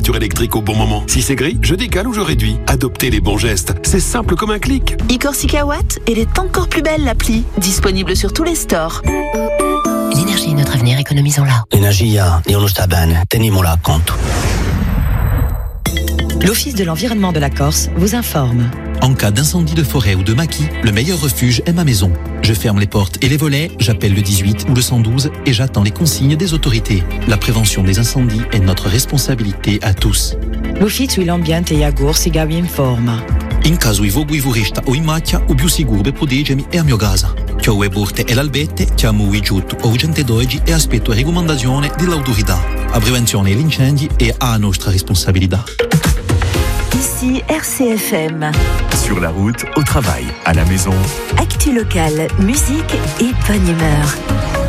facture électrique au bon moment. Si c'est gris, je décale ou je réduis. Adoptez les bons gestes. C'est simple comme un clic. e-Corsica Watt, elle est encore plus belle l'appli. Disponible sur tous les stores. L'énergie est notre avenir, économisons-la. L'energia è uno sta bene, teniamola a conto. L'Office de l'environnement de la Corse vous informe. En cas d'incendie de forêt ou de maquis, le meilleur refuge est ma maison. Je ferme les portes et les volets, j'appelle le 18 ou le 112 et j'attends les consignes des autorités. La prévention des incendies est notre responsabilité à tous. L'Ufficio l'ambiente e a Corsica vi informa. In caso i vogui vorista o in macchia, o più sicuro per proteggermi è a mio casa. Chiamo le porte e l'albette, chiamo i giutto o 112 e aspetto la raccomandazione dell'autorità. La prevenzione degli incendi è a nostra responsabilità. Ici RCFM. Sur la route, au travail, à la maison. Actu locale, musique et bonne humeur.